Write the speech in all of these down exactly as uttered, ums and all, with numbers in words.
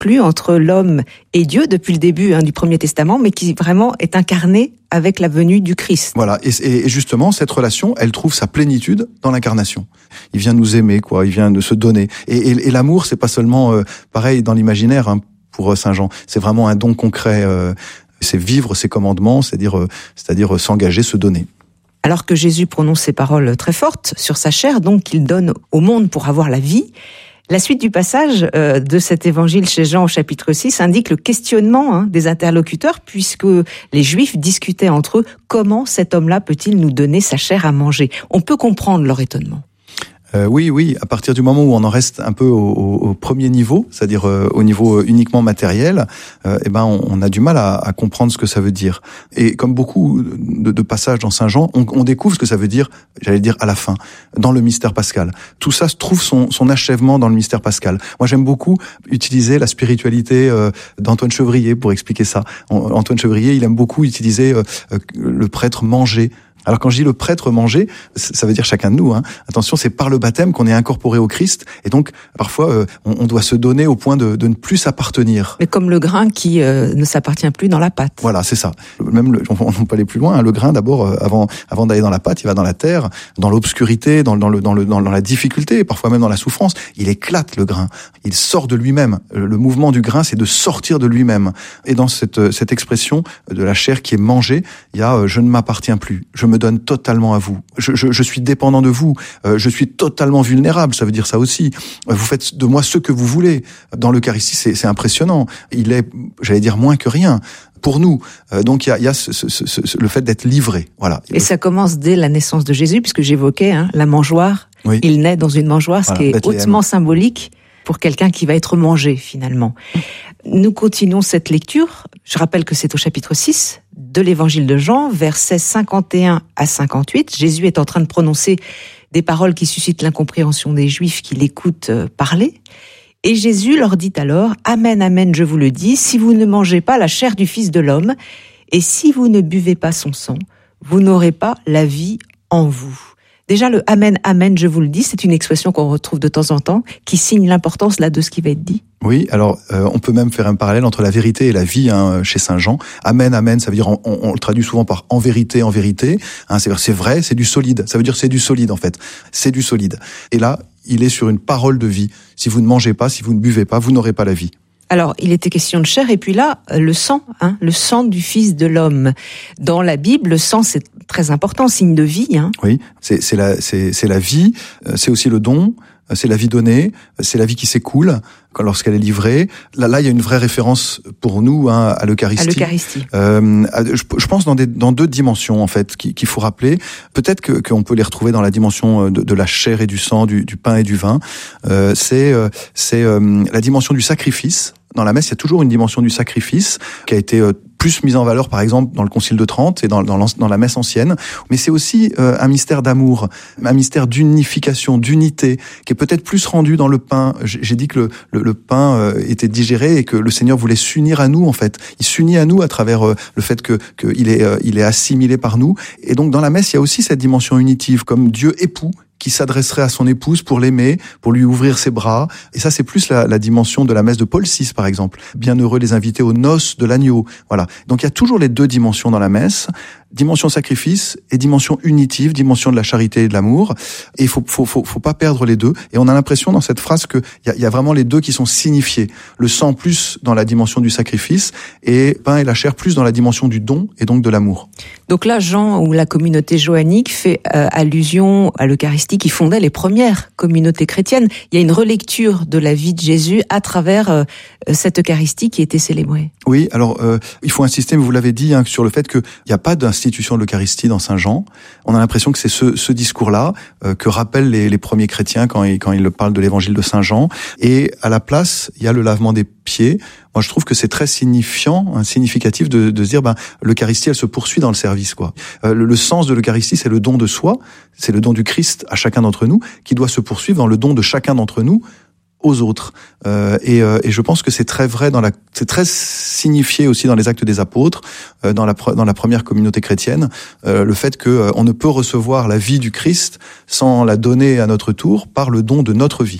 inclus entre l'homme et Dieu depuis le début hein, du Premier Testament, mais qui vraiment est incarné avec la venue du Christ. Voilà, et, et justement, cette relation, elle trouve sa plénitude dans l'incarnation. Il vient nous aimer, quoi. Il vient de se donner. Et, et, et l'amour, c'est pas seulement euh, pareil dans l'imaginaire hein, pour Saint Jean. C'est vraiment un don concret. Euh, c'est vivre ses commandements, c'est-à-dire, euh, c'est-à-dire s'engager, se donner. Alors que Jésus prononce ces paroles très fortes sur sa chair, donc qu'il donne au monde pour avoir la vie. La suite du passage euh, de cet évangile chez Jean au chapitre six indique le questionnement hein, des interlocuteurs puisque les Juifs discutaient entre eux comment cet homme-là peut-il nous donner sa chair à manger. On peut comprendre leur étonnement. Euh, oui, oui, à partir du moment où on en reste un peu au, au, au premier niveau, c'est-à-dire euh, au niveau uniquement matériel, euh, eh ben on, on a du mal à, à comprendre ce que ça veut dire. Et comme beaucoup de, de passages dans Saint Jean, on, on découvre ce que ça veut dire, j'allais dire à la fin, dans le mystère pascal. Tout ça se trouve son, son achèvement dans le mystère pascal. Moi, j'aime beaucoup utiliser la spiritualité euh, d'Antoine Chevrier pour expliquer ça. Antoine Chevrier, il aime beaucoup utiliser euh, le prêtre manger. Alors quand je dis le prêtre manger, ça veut dire chacun de nous. Hein. Attention, c'est par le baptême qu'on est incorporé au Christ, et donc parfois euh, on, on doit se donner au point de, de ne plus s'appartenir. Mais comme le grain qui euh, ne s'appartient plus dans la pâte. Voilà, c'est ça. Même le, on, on peut aller plus loin. Hein. Le grain, d'abord, euh, avant, avant d'aller dans la pâte, il va dans la terre, dans l'obscurité, dans, dans le, dans le, dans la difficulté, parfois même dans la souffrance. Il éclate le grain. Il sort de lui-même. Le mouvement du grain, c'est de sortir de lui-même. Et dans cette, cette expression de la chair qui est mangée, il y a euh, je ne m'appartiens plus. Je me donne totalement à vous. Je, je, je suis dépendant de vous. Euh, je suis totalement vulnérable. Ça veut dire ça aussi. Vous faites de moi ce que vous voulez. Dans l'Eucharistie, c'est, c'est impressionnant. Il est, j'allais dire, moins que rien pour nous. Euh, donc il y a, il y a ce, ce, ce, ce, le fait d'être livré. Voilà. Et ça commence dès la naissance de Jésus, puisque j'évoquais hein, la mangeoire. Oui. Il naît dans une mangeoire, ce voilà, qui est Bethléem. Hautement symbolique pour quelqu'un qui va être mangé finalement. Nous continuons cette lecture. Je rappelle que c'est au chapitre six de l'évangile de Jean, versets cinquante et un à cinquante-huit. Jésus est en train de prononcer des paroles qui suscitent l'incompréhension des Juifs qui l'écoutent parler. Et Jésus leur dit alors, « Amen, amen, je vous le dis, si vous ne mangez pas la chair du Fils de l'homme, et si vous ne buvez pas son sang, vous n'aurez pas la vie en vous. » Déjà, le « Amen, amen, je vous le dis », c'est une expression qu'on retrouve de temps en temps, qui signe l'importance là de ce qui va être dit. Oui, alors euh, on peut même faire un parallèle entre la vérité et la vie hein, chez Saint Jean. Amen, amen, ça veut dire, on, on le traduit souvent par en vérité, en vérité. Hein, c'est, c'est vrai, c'est du solide. Ça veut dire c'est du solide en fait. C'est du solide. Et là, il est sur une parole de vie. Si vous ne mangez pas, si vous ne buvez pas, vous n'aurez pas la vie. Alors, il était question de chair, et puis là, le sang, hein, le sang du Fils de l'homme. Dans la Bible, le sang, c'est très important, signe de vie. Hein. Oui, c'est, c'est, la, c'est, c'est la vie, c'est aussi le don, c'est la vie donnée, c'est la vie qui s'écoule lorsqu'elle est livrée. Là, là, il y a une vraie référence pour nous hein, à l'Eucharistie. À l'Eucharistie. Euh, je, je pense dans, des, dans deux dimensions en fait qu'il, qu'il faut rappeler. Peut-être que qu'on peut les retrouver dans la dimension de, de la chair et du sang, du, du pain et du vin. Euh, c'est c'est euh, la dimension du sacrifice. Dans la messe, il y a toujours une dimension du sacrifice qui a été euh, plus mise en valeur, par exemple, dans le Concile de Trente et dans, dans, dans la messe ancienne. Mais c'est aussi euh, un mystère d'amour, un mystère d'unification, d'unité, qui est peut-être plus rendu dans le pain. J'ai dit que le, le, le pain euh, était digéré et que le Seigneur voulait s'unir à nous, en fait. Il s'unit à nous à travers euh, le fait que qu'il est, euh, il est assimilé par nous. Et donc, dans la messe, il y a aussi cette dimension unitive, comme Dieu époux, qui s'adresserait à son épouse pour l'aimer, pour lui ouvrir ses bras. Et ça, c'est plus la, la dimension de la messe de Paul six, par exemple. Bienheureux les invités aux noces de l'agneau. Voilà. Donc, il y a toujours les deux dimensions dans la messe. Dimension sacrifice et dimension unitive, dimension de la charité et de l'amour. Et il faut, faut, faut, faut pas perdre les deux. Et on a l'impression dans cette phrase que il y a, y a vraiment les deux qui sont signifiés. Le sang plus dans la dimension du sacrifice et pain et la chair plus dans la dimension du don et donc de l'amour. Donc là, Jean ou la communauté joannique fait euh, allusion à l'Eucharistie qui fondait les premières communautés chrétiennes. Il y a une relecture de la vie de Jésus à travers euh, cette Eucharistie qui était célébrée. Oui, alors euh, il faut insister, mais vous l'avez dit, hein, sur le fait qu'il n'y a pas d'institution de l'Eucharistie dans Saint Jean. On a l'impression que c'est ce, ce discours-là euh, que rappellent les, les premiers chrétiens quand ils, quand ils parlent de l'évangile de Saint Jean. Et à la place, il y a le lavement des pieds. Moi, je trouve que c'est très signifiant, hein, significatif de, de se dire, ben, l'Eucharistie, elle se poursuit dans le service, quoi. Euh, le, le sens de l'Eucharistie, c'est le don de soi, c'est le don du Christ à chacun d'entre nous, qui doit se poursuivre dans le don de chacun d'entre nous aux autres. Euh, et, euh, et je pense que c'est très vrai dans la, c'est très signifié aussi dans les actes des apôtres, euh, dans la dans la première communauté chrétienne, euh, le fait que euh, on ne peut recevoir la vie du Christ sans la donner à notre tour par le don de notre vie.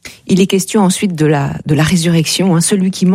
Il est question ensuite de la, de la résurrection, hein, celui qui